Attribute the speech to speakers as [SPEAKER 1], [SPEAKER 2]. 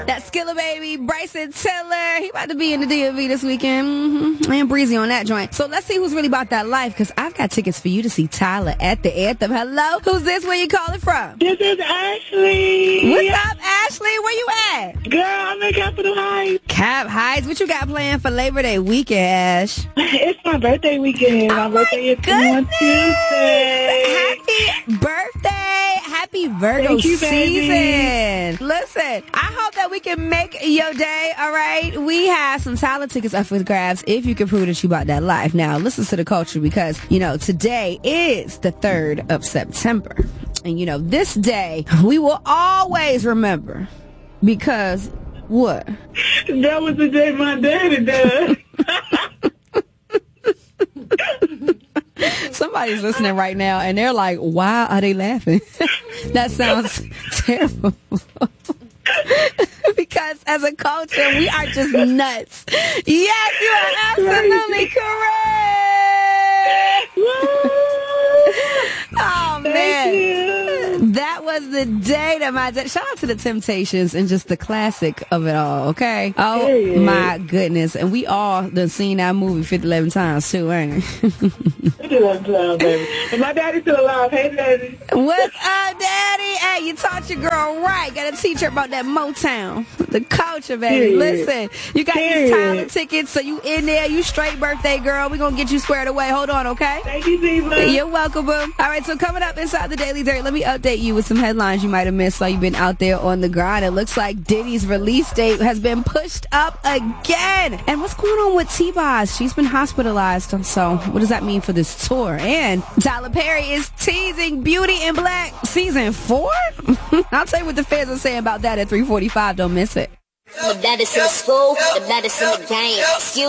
[SPEAKER 1] That Skilla Baby, Bryson Tiller. He about to be in the DMV this weekend. And Breezy on that joint. So let's see who's really about that life, because I've got tickets for you to see Tyler at the Anthem. Hello? Who's this? Where you calling from?
[SPEAKER 2] This is Ashley.
[SPEAKER 1] What's up, Ashley? Where you at?
[SPEAKER 2] Girl, I'm in Capitol Heights.
[SPEAKER 1] Cap Heights. What you got planned for Labor Day weekend, Ash?
[SPEAKER 2] It's my birthday weekend. My birthday is on Tuesday.
[SPEAKER 1] Happy birthday. Happy Virgo season. Listen, I hope that we can make your day, all right? We have some Tyler tickets up for grabs if you can prove that you bought that life. Now, listen to the culture, because, today is the 3rd of September. And, this day we will always remember, because what?
[SPEAKER 2] That was the day my daddy died.
[SPEAKER 1] Somebody's listening right now, and they're like, why are they laughing? That sounds terrible. Because as a culture, we are just nuts. Yes, you are absolutely correct. Oh, man. That was the day that my dad... Shout out to the Temptations and just the classic of it all, okay? Oh, my goodness. And we all done seen that movie 50-11 times, too, ain't we?
[SPEAKER 2] 50-11 times, baby. And my daddy's still alive. Hey, Daddy.
[SPEAKER 1] What's up, Daddy? Hey, you taught your girl right. Got to teach her about that Motown. The culture, baby. Listen, you got these Tyler tickets, so you in there. You straight birthday, girl. We're going to get you squared away. Hold on, okay?
[SPEAKER 2] Thank you, Ziva.
[SPEAKER 1] You're welcome, boo. All right, so coming up inside the Daily Dirt, let me update you with some headlines you might have missed while you've been out there on the grind. It looks like Diddy's release date has been pushed up again. And what's going on with T-Boz? She's been hospitalized. So what does that mean for this tour? And Tyler Perry is teasing Beauty in Black season 4? I'll tell you what the fans are saying about that at 3:45. Don't miss it.
[SPEAKER 3] The baddest in the school, the baddest in the game. Excuse